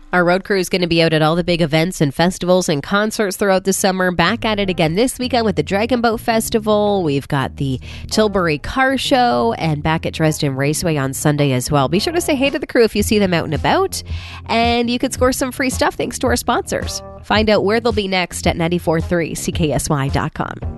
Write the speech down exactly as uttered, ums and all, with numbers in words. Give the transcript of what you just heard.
Our road crew is going to be out at all the big events and festivals and concerts throughout the summer. Back at it again this weekend with the Dragon Boat Festival. We've got the Tilbury Car Show and back at Dresden Raceway on Sunday as well. Be sure to say hey to the crew if you see them out and about. And you could score some free stuff thanks to our sponsors. Find out where they'll be next at nine four three C K S Y dot com.